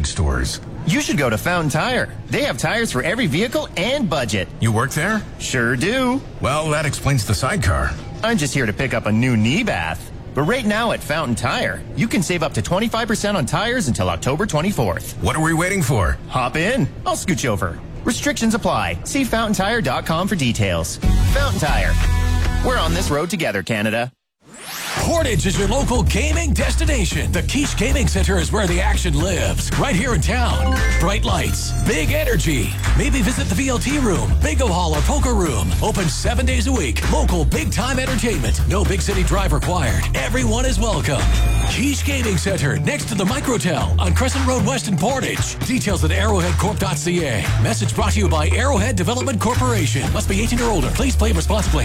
big stores. You should go to Fountain Tire. They have tires for every vehicle and budget. You work there? Sure do. Well, that explains the sidecar. I'm just here to pick up a new knee bath. But right now at Fountain Tire, you can save up to 25% on tires until October 24th. What are we waiting for? Hop in. I'll scooch over. Restrictions apply. See fountaintire.com for details. Fountain Tire. We're on this road together, Canada. Portage is your local gaming destination. The Quiche Gaming Center is where the action lives. Right here in town. Bright lights, big energy. Maybe visit the VLT room, bingo hall, or poker room. Open 7 days a week. Local big-time entertainment. No big city drive required. Everyone is welcome. Quiche Gaming Center, next to the Microtel on Crescent Road West in Portage. Details at arrowheadcorp.ca. Message brought to you by Arrowhead Development Corporation. Must be 18 or older. Please play responsibly.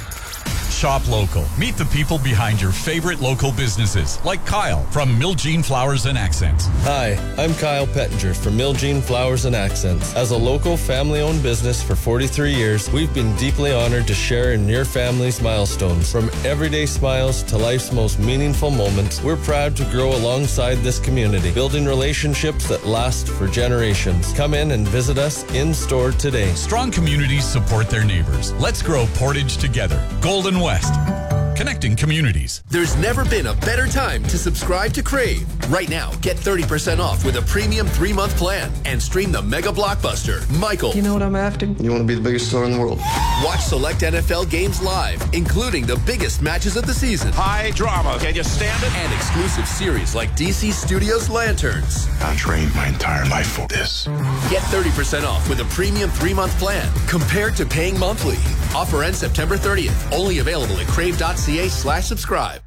Shop local. Meet the people behind your favorite local businesses, like Kyle from Miljean Flowers and Accents. Hi, I'm Kyle Pettinger from Miljean Flowers and Accents. As a local family-owned business for 43 years, we've been deeply honored to share in your family's milestones. From everyday smiles to life's most meaningful moments, we're proud to grow alongside this community, building relationships that last for generations. Come in and visit us in-store today. Strong communities support their neighbors. Let's grow Portage together. Golden West. Connecting communities. There's never been a better time to subscribe to Crave. Right now, get 30% off with a premium 3-month plan and stream the mega blockbuster, Michael. You know what I'm after? You want to be the biggest star in the world. Watch select NFL games live, including the biggest matches of the season. High drama. Can you stand it? And exclusive series like DC Studios Lanterns. I trained my entire life for this. Get 30% off with a premium 3-month plan compared to paying monthly. Offer ends September 30th. Only available at crave.ca/subscribe.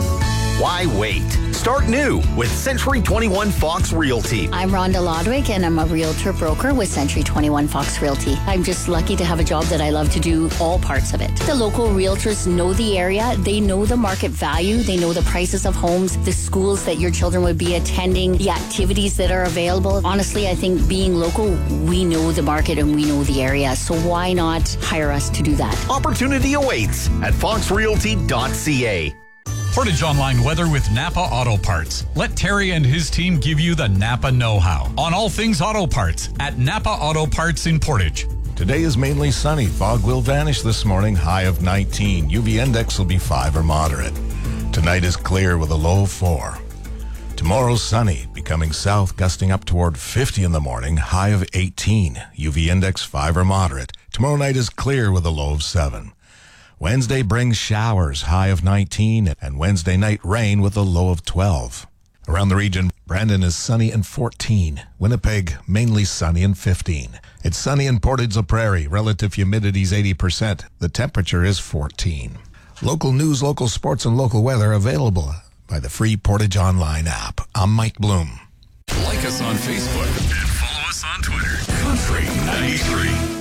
Why wait? Start new with Century 21 Fox Realty. I'm Rhonda Lodwick, and I'm a realtor broker with Century 21 Fox Realty. I'm just lucky to have a job that I love to do all parts of it. The local realtors know the area. They know the market value. They know the prices of homes, the schools that your children would be attending, the activities that are available. Honestly, I think being local, we know the market and we know the area. So why not hire us to do that? Opportunity awaits at foxrealty.ca. Portage Online weather with Napa Auto Parts. Let Terry and his team give you the Napa know-how on all things auto parts at Napa Auto Parts in Portage. Today is mainly sunny. Fog will vanish this morning, high of 19. UV index will be 5 or moderate. Tonight is clear with a low of 4. Tomorrow's sunny, becoming south, gusting up toward 50 in the morning, high of 18. UV index 5 or moderate. Tomorrow night is clear with a low of 7. Wednesday brings showers, high of 19, and Wednesday night rain with a low of 12. Around the region, Brandon is sunny and 14. Winnipeg, mainly sunny and 15. It's sunny in Portage la Prairie. Relative humidity is 80%. The temperature is 14. Local news, local sports, and local weather available by the free Portage Online app. I'm Mike Bloom. Like us on Facebook and follow us on Twitter. Country 93.